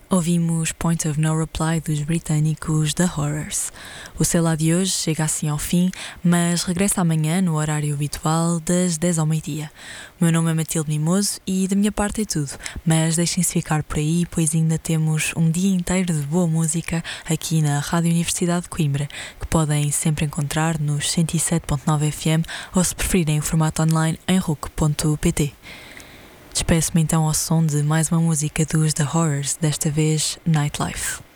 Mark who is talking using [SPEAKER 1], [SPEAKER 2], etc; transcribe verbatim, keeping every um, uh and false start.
[SPEAKER 1] Ouvimos Point of No Reply dos britânicos The Horrors. O selo de hoje chega assim ao fim, mas regressa amanhã no horário habitual das dez ao meio-dia. O meu nome é Matilde Mimoso e da minha parte é tudo, mas deixem-se ficar por aí, pois ainda temos um dia inteiro de boa música aqui na Rádio Universidade de Coimbra, que podem sempre encontrar nos cento e sete ponto nove F M ou, se preferirem, em formato online em rock ponto pt. Despeço-me então ao som de mais uma música dos The Horrors, desta vez Nightlife.